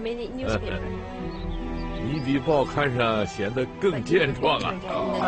mini newspaper. 你比报刊上显得更健壮啊！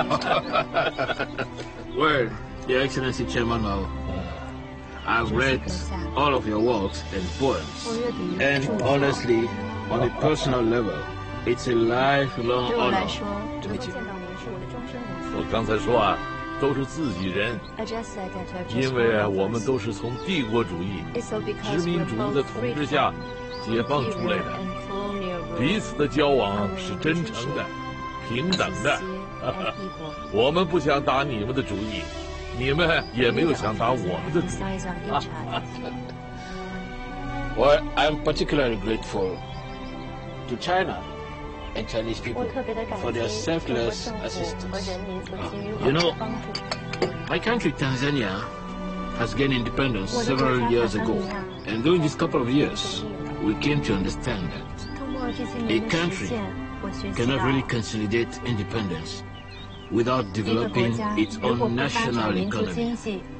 Well, Your Excellency Chairman Mao, I've read all of your works and poems, and honestly, on a personal level, it's a lifelong honor to meet you. 我刚才说啊，都是自己人，因为我们都是从帝国主义、殖民主义的统治下解放出来的，彼此的交往是真诚的、平等的。我们不想打你们的主意，你们也没有想打我们的主意。 Well, I'm particularly grateful to China and Chinese people for their selfless assistance. You know, my country, Tanzania, has gained independence several years ago, and during this couple of years, we came to understand that a country cannot really consolidate independence without developing its own national economy.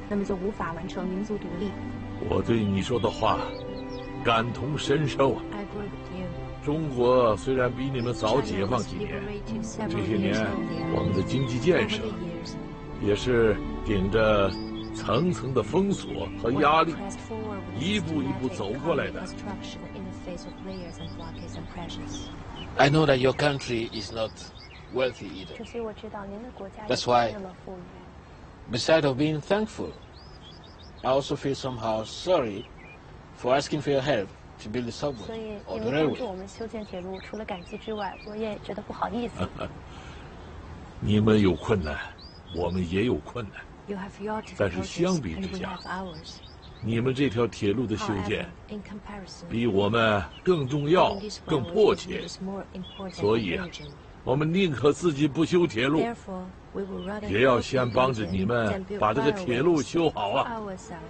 我对你说的话感同身受啊！中国虽然比你们早解放几年，这些年我们的经济建设也是顶着层层的封锁和压力，一步一步走过来的。 I know that your country is not wealthy either. That's why, besides of being thankful, I also feel somehow sorry for asking for your help to build the subway or the railway. 你们有困难，我们也有困难，但是相比之下，你们这条铁路的修建比我们更重要、更迫切，所以啊，我们宁可自己不修铁路，也要先帮着你们把这个铁路修好啊。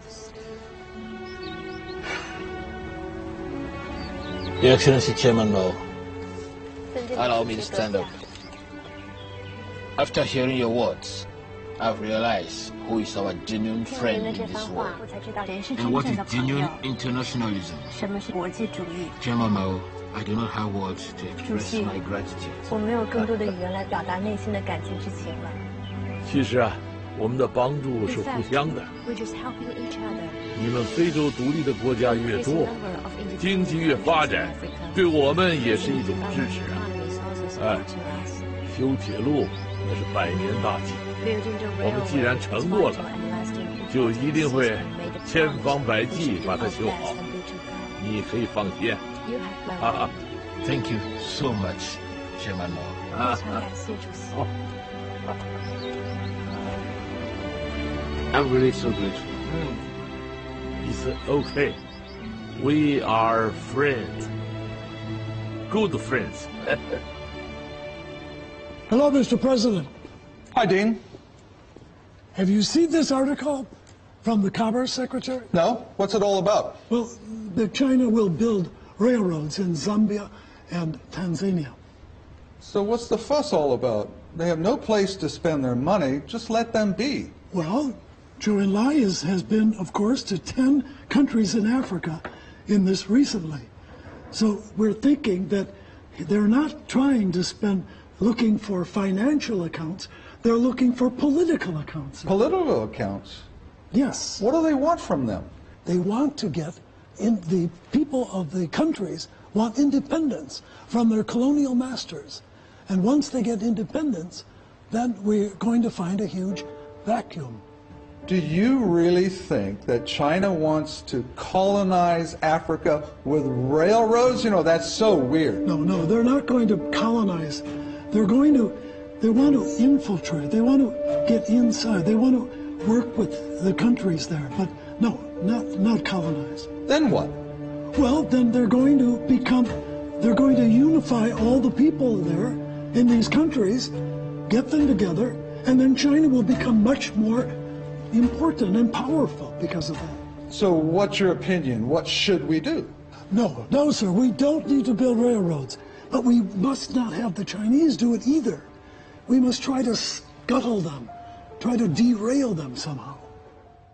Your Excellency Chairman Mao, allow me to stand up. After hearing your words, I've realized who is our genuine friend in this world, and what is genuine internationalism. Chairman Mao, I do not have words to express my gratitude. 我没有更多的语言来表达内心的感激之情了。 其实啊，我们的帮助是互相的。你们非洲独立的国家越多，经济越发展，对我们也是一种支持啊！哎，修铁路那是百年大计，我们既然承诺了，就一定会千方百计把它修好，你可以放心。 Thank you so much, Chairman Mao. I'm really so grateful. He said, okay, we are friends. Good friends. Hello, Mr. President. Hi, Dean. Have you seen this article from the Commerce Secretary? No? What's it all about? Well, that China will build railroads in Zambia and Tanzania. So what's the fuss all about? They have no place to spend their money. Just let them be. Well, Zhou Enlai has been, of course, to 10 countries in Africa in this recently. So we're thinking that they're not trying to spend looking for financial accounts. They're looking for political accounts. Political accounts? Yes. What do they want from them? They want to get in the people of the countries want independence from their colonial masters. And once they get independence, then we're going to find a huge vacuum. Do you really think that China wants to colonize Africa with railroads? You know, that's so weird. No, they're not going to colonize. They want to infiltrate. They want to get inside. They want to work with the countries there. But no, not colonize. Then what? Well, then they're going to unify all the people there in these countries, get them together, and then China will become much more important and powerful because of that. So what's your opinion? What should we do? No, sir, we don't need to build railroads, but we must not have the Chinese do it either. We must try to scuttle them, try to derail them somehow.